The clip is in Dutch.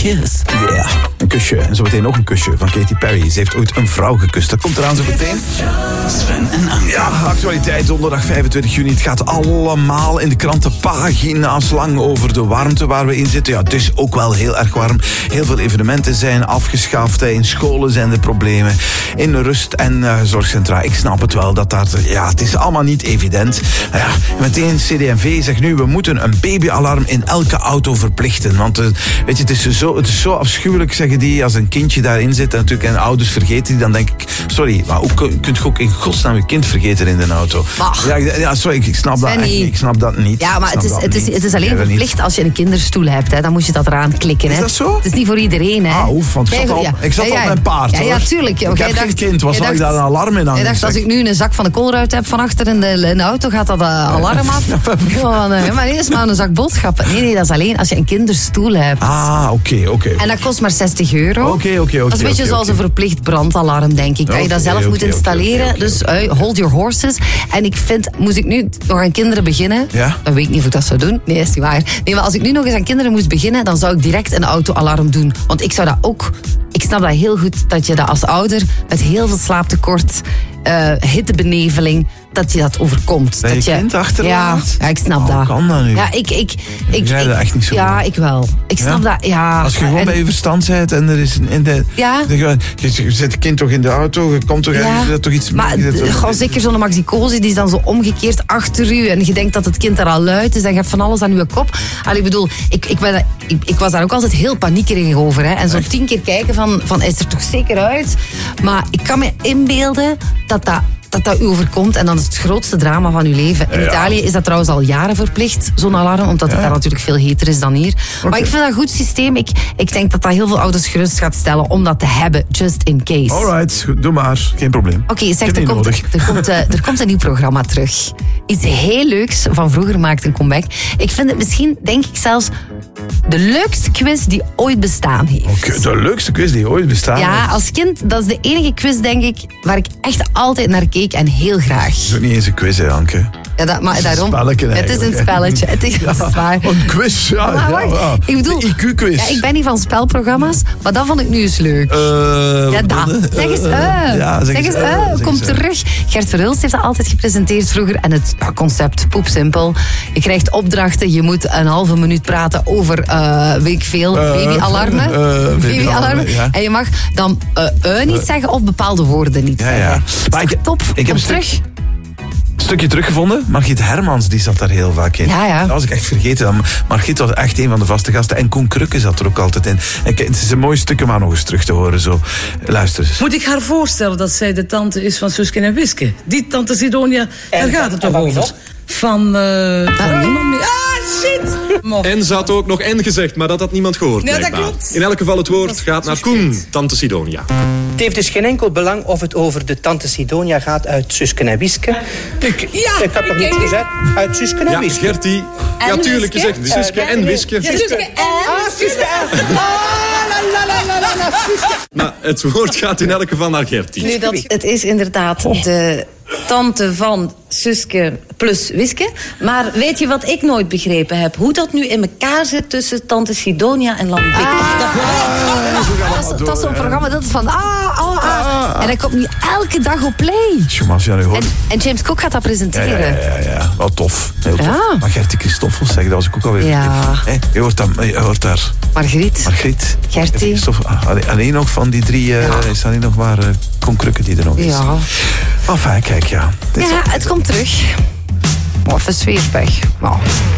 kiss. Ja, een kusje. En zo meteen nog een kusje van Katy Perry. Ze heeft ooit een vrouw gekust. Dat komt eraan zo meteen. Sven en Anke. Ja, actualiteit donderdag 25 juni. Het gaat allemaal in de krantenpagina's lang over de warmte waar we in zitten. Ja, het is ook wel heel erg warm. Heel veel evenementen zijn afgeschaft. In scholen zijn er problemen. In rust- en zorgcentra. Ik snap het wel. Het is allemaal niet evident. Ja, meteen CD&V zegt nu, we moeten een babyalarm in elke auto verplichten. Want weet je, het is zo afschuwelijk, zeggen die, als een kindje daarin zit natuurlijk, en ouders vergeten die, dan denk ik, sorry, maar hoe kunt je ook in godsnaam je kind vergeten in de auto? Ja, sorry, ik snap dat echt niet. Ik snap dat niet. Ja, maar het is alleen verplicht als je een kinderstoel hebt. Hè. Dan moet je dat eraan klikken. Hè. Is dat zo? Het is niet voor iedereen. Hè. Want ik zat al op mijn paard. Ja, tuurlijk. Ik heb geen kind, wat zal ik daar een alarm in aan? Ik dacht, als ik nu een zak van de koolruit heb van achter in de auto, gaat dat alarm af? Maar nee, dat is maar een zak boodschappen. Nee, dat is alleen als je een kinderstoel hebt. Oké. En dat kost maar €60. Oké. Dat is een beetje zoals een verplicht brandalarm, denk ik. Dat je dat zelf moet installeren. Oké. Dus hold your horses. En ik vind, moest ik nu nog aan kinderen beginnen? Ja? Dan weet ik niet of ik dat zou doen. Nee, dat is niet waar. Nee, maar als ik nu nog eens aan kinderen moest beginnen, dan zou ik direct een autoalarm doen. Want ik zou dat ook... Ik snap dat heel goed, dat je dat als ouder met heel veel slaaptekort, hittebeneveling, dat je dat overkomt. Dat je kind achterlaat? Ja, ik snap dat. Hoe kan dat nu? Ja, ik begrijp dat echt niet zo. Ja, ik wel. Ik snap dat, ja. Als je gewoon bij je verstand bent en er is je zet het kind toch in de auto, je komt toch ergens, dat toch iets... Maar zeker zo'n maxicose, die is dan zo omgekeerd achter u en je denkt dat het kind er al luid is en je hebt van alles aan je kop. Ik bedoel, ik was daar ook altijd heel paniekerig over. Hè. En zo 10 keer kijken van is er toch zeker uit? Maar ik kan me inbeelden dat u overkomt en dan is het grootste drama van uw leven. In Italië is dat trouwens al jaren verplicht, zo'n alarm, omdat het daar natuurlijk veel heter is dan hier. Okay. Maar ik vind dat een goed systeem. Ik denk dat heel veel ouders gerust gaat stellen om dat te hebben, just in case. Alright, doe maar. Geen probleem. Oké, zeg, er komt een nieuw programma terug. Iets heel leuks van vroeger maakt een comeback. Ik vind het misschien, denk ik zelfs, de leukste quiz die ooit bestaan heeft. Okay, de leukste quiz die ooit bestaan heeft? Ja, als kind, dat is de enige quiz, denk ik, waar ik echt altijd naar keek en heel graag. Het is ook niet eens een quiz, hè, Anke? Ja, maar daarom. Het is een spelletje. Het is waar. Een quiz, Ik bedoel, de IQ-quiz. Ja, ik ben niet van spelprogramma's, maar dat vond ik nu eens leuk. Zeg eens, kom terug. Gert Verhulst heeft dat altijd gepresenteerd vroeger. En het concept, poepsimpel. Je krijgt opdrachten, je moet een halve minuut praten over, weet ik veel, babyalarmen. Babyalarmen. Ja. En je mag dan niet zeggen of bepaalde woorden niet zeggen. Maar top, ik heb terug. Een stukje teruggevonden. Margriet Hermans, die zat daar heel vaak in. Ja. Dat was ik echt vergeten. Margriet was echt een van de vaste gasten. En Koen Krukke zat er ook altijd in. Het is een mooi stukje, maar nog eens terug te horen. Zo. Luister eens. Moet ik haar voorstellen dat zij de tante is van Suske en Wiske? Die tante Sidonia, daar gaat het toch over? Van niemand meer. Shit! En ze had ook nog N gezegd, maar dat had niemand gehoord. Ja, dat klopt. In elk geval, het woord gaat naar Koen, tante Sidonia. Het heeft dus geen enkel belang of het over de tante Sidonia gaat uit Suske en Wiske. Ik had toch niet gezegd? Uit Suske en Wiske. Ja, Gertie. Ja, tuurlijk gezegd. Suske en Wiske. Suske en... Maar het woord gaat in elk geval naar Gertie. Nu, het is inderdaad de tante van Suske plus Wiske. Maar weet je wat ik nooit begrepen heb? Hoe dat nu in elkaar zit tussen tante Sidonia en Lambik. Dat is zo'n programma dat is van En dat komt nu elke dag op Play. En James Cook gaat dat presenteren. Ja. Wel tof. Heel tof. Ja. Maar Gertie Christoffels, zeg, dat was ik ook alweer. Ja. Je hoort daar. Margriet. Gertie. Alleen nog van die 3 is alleen nog maar Koen Krukke die er nog is. Ja. Enfin, kijk, Het komt terug. Even sfeerpech.